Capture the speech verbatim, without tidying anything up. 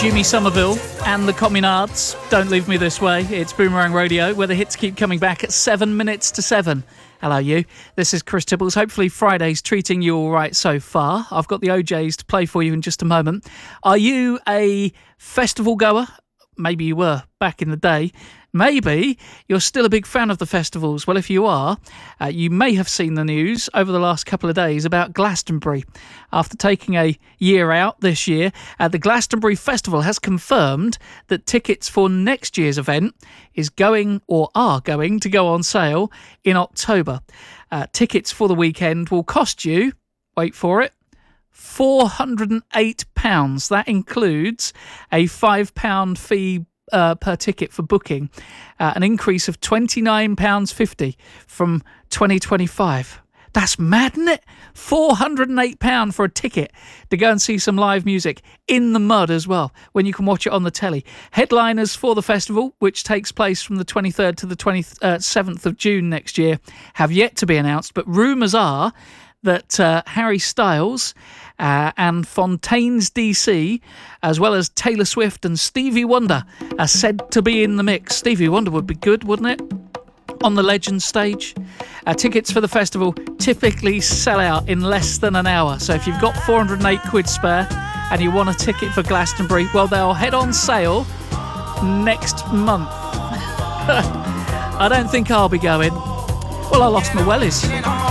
Jimmy Somerville and the Communards. Don't leave me this way. It's Boomerang Radio, where the hits keep coming back at seven minutes to seven. Hello, you. This is Chris Tibbles. Hopefully Friday's treating you all right so far. I've got the O Js to play for you in just a moment. Are you a festival goer? Maybe you were back in the day. Maybe you're still a big fan of the festivals. Well, if you are, uh, you may have seen the news over the last couple of days about Glastonbury. After taking a year out this year, uh, the Glastonbury Festival has confirmed that tickets for next year's event is going or are going to go on sale in October. Uh, tickets for the weekend will cost you, wait for it, four hundred and eight pounds. That includes a five pound fee Uh, per ticket for booking, uh, an increase of twenty-nine pounds fifty from twenty twenty-five. That's mad, isn't it? four hundred and eight pounds for a ticket to go and see some live music in the mud as well, when you can watch it on the telly. Headliners for the festival, which takes place from the twenty-third to the twenty-seventh of June next year, have yet to be announced, but rumours are that uh, Harry Styles uh, and Fontaine's D C, as well as Taylor Swift and Stevie Wonder, are said to be in the mix. Stevie Wonder would be good, wouldn't it? On the Legends stage. Uh, tickets for the festival typically sell out in less than an hour. So if you've got four hundred and eight quid spare and you want a ticket for Glastonbury, well, they'll head on sale next month. I don't think I'll be going. Well, I lost my wellies.